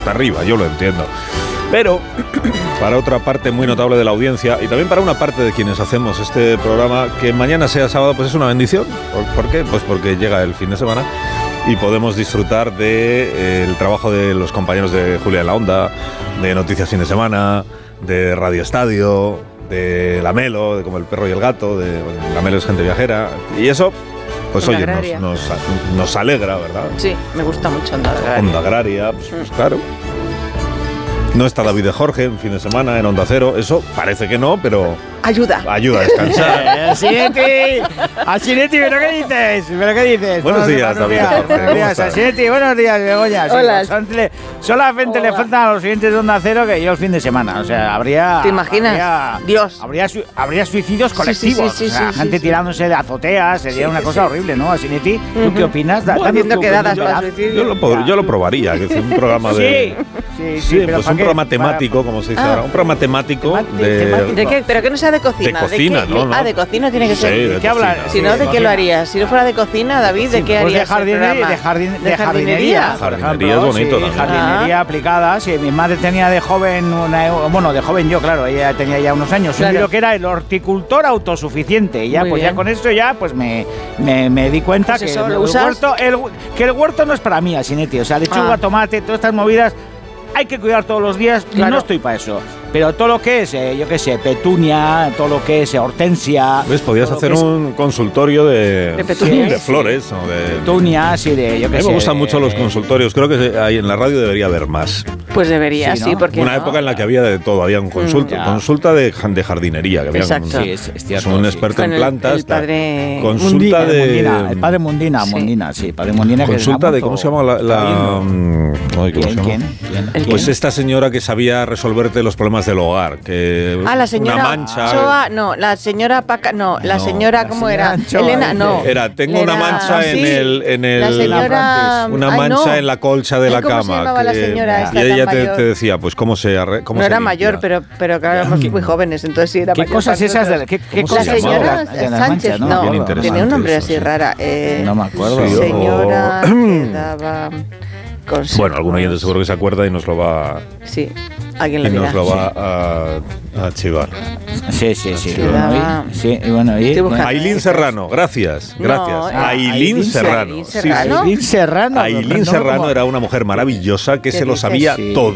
arriba, yo lo entiendo. Pero para otra parte muy notable de la audiencia y también para una parte de quienes hacemos este programa, que mañana sea sábado pues es una bendición. ¿Por qué? Pues porque llega el fin de semana y podemos disfrutar del trabajo de los compañeros de Julia en la Onda, de Noticias Fin de Semana, de Radio Estadio, de La Melo, de Como el Perro y el Gato, de La Melo es gente viajera, y eso pues oye, nos alegra, ¿verdad? Sí, me gusta mucho Onda Agraria. Onda Agraria, pues claro. No está David de Jorge en fin de semana en Onda Cero, eso parece que no, pero ayuda a descansar. Asinetti, ¿pero qué dices? Buenos días, David de Jorge. Buenos días, Asinetti, buenos días, Begoña. Hola. Solamente le faltan a los siguientes de Onda Cero que yo el fin de semana. O sea, habría... ¿Te imaginas? Dios. Habría suicidios colectivos. Sí, gente tirándose de azoteas, sería una cosa horrible, ¿no? Asinetti, ¿tú qué opinas? Haciendo quedadas para suicidio. Yo lo probaría, que es un programa de... Sí, pues un programa temático, como se dice ahora. Un programa temático ¿De qué? ¿Pero que no sea de cocina? De cocina, ¿no? De cocina tiene que ser. ¿De qué hablar? Si no, ¿de qué lo harías? Si no fuera de cocina, David, ¿de qué harías? De jardinería. Jardinería es bonito también. Jardinería aplicada. Sí, mi madre tenía de joven, de joven yo, claro, ella tenía ya unos años. Un libro que era El horticultor autosuficiente. Y ya, pues ya con esto ya, pues me di cuenta que el huerto no es para mí, Asinetti. O sea, lechuga, tomate, todas estas movidas hay que cuidar todos los días y no estoy para eso. Pero todo lo que es, yo qué sé, petunia, todo lo que es hortensia... ¿Ves? Podías hacer un consultorio de flores o de... Petunias y de, yo qué sé... A mí me gustan mucho los consultorios. Creo que ahí en la radio debería haber más. Pues debería, sí, porque... Una época en la que había de todo. Había un consulta de jardinería. Que había un experto en plantas. El padre... Consulta el padre Mundina, sí, padre Mundina. Consulta de, ¿cómo se llama ¿Quién? Pues esta señora que sabía resolverte los problemas del hogar, que la señora una mancha. Choa, no, la señora Paca, no, la señora ¿cómo era? Choa, Elena, no. Tengo una mancha en el la señora, una mancha en la colcha de la cama. ¿Cómo se llamaba la señora esta y ella tan mayor? te decía, pues cómo se no era mayor, pero claro, éramos muy jóvenes, entonces sí era ¿Qué mayor. Cosas esas de ¿Qué cosas la señora Sánchez, no, tenía un nombre así rara. No me acuerdo. Señora que daba consejos. Bueno, algún oyente seguro que se acuerda y nos lo va. Sí. Alguien lo y dirá. nos lo va a chivar. Sí. Ailín Serrano, gracias. Ailín Serrano. Ailín Serrano. Ailín Serrano era una mujer maravillosa que se lo sabía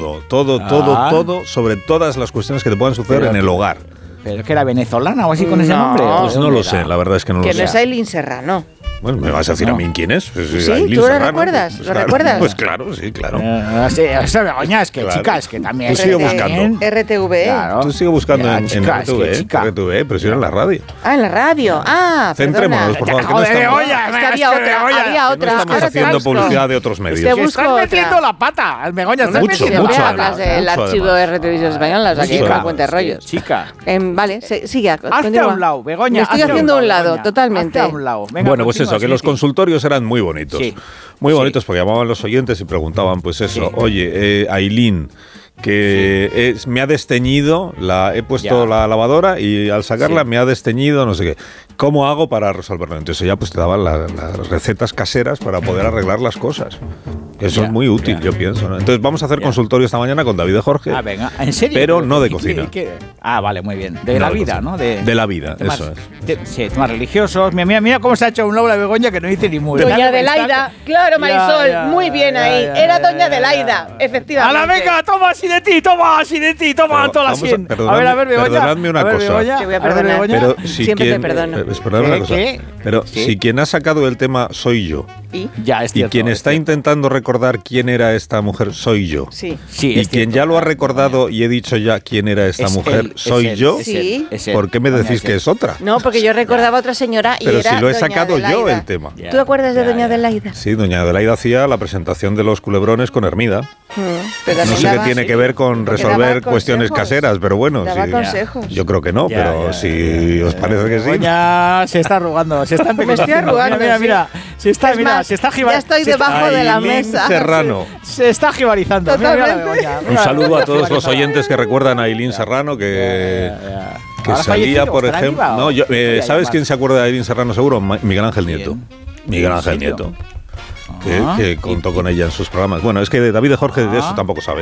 todo sobre todas las cuestiones que te puedan suceder en el hogar. ¿Pero que era venezolana o así con ese nombre? Pues no lo sé, la verdad es que no lo sé. Que no es Ailín Serrano. Bueno, ¿me vas a decir a mí quién es? Pues, sí, ¿tú lo recuerdas? Pues, ¿Lo recuerdas? Pues claro, sí, claro. Esa Begoña, es que claro. Chicas, que también... Tú sigue buscando. RTV. Claro. Tú sigue buscando en RTV, pero si era en la radio. En la radio. Centrémonos, por favor. Joder, Begoña, es que había otra. No estamos haciendo publicidad de otros medios. Te estás metiendo la pata, Begoña. Mucho. Hablas del archivo de RTV Española, o sea, que no cuenta rollos. Chica. Vale, sigue. Hazte a un lado, Begoña. Me estoy haciendo a un lado, totalmente. Hazte a un lado. Bueno, pues eso, que los consultorios eran muy bonitos. Muy bonitos porque llamaban los oyentes y preguntaban, pues eso, oye, Ailín, que me ha desteñido, he puesto la lavadora y al sacarla me ha desteñido, no sé qué. ¿Cómo hago para resolverlo? Entonces ya pues te daban las recetas caseras para poder arreglar las cosas. Eso es muy útil, yo pienso, ¿no? Entonces vamos a hacer consultorio esta mañana con David de Jorge. Venga, ¿en serio? Pero no de cocina. Vale, muy bien. De la vida, ¿no? De la vida, eso es. Sí, temas religiosos. Mira cómo se ha hecho un lobo la Begoña que no dice ni muy. Doña Adelaida, claro, Marisol, muy bien ahí. Era Doña Adelaida, efectivamente. ¡Hala, venga, toma Asinetti, toma toda la sien! A ver, Begoña. Perdonadme una cosa. Te voy a perdonar. Pero si siempre te perdono. Perdóname una cosa. Pero si quien ha sacado el tema soy yo. ¿Y? Y quien está intentando recordar quién era esta mujer soy yo. Sí. Y quien ya lo ha recordado y he dicho ya quién era esta mujer soy yo. Sí. ¿Por qué me decís que es otra? No, porque yo recordaba a otra señora y pero era si lo he Doña sacado Adelaida. yo el tema. ¿Tú te acuerdas de Doña Adelaida? Sí, Doña Adelaida hacía la presentación de los culebrones con Hermida. No sé qué tiene que ver con resolver cuestiones caseras, pero bueno. Daba consejos. Yo creo que no, pero si os parece que sí. Begoña se está arrugando, se está Me estoy arrugando. Mira, se está jibarizando. Ya estoy debajo de la mesa. Serrano. Se está jibarizando. Un saludo a todos los oyentes que recuerdan a Ailín Serrano, que salía, por ejemplo... ¿Sabes quién se acuerda de Ailín Serrano seguro? Miguel Ángel Nieto. Miguel Ángel Nieto. Que contó con ella en sus programas. Bueno, es que David de Jorge de eso tampoco sabe.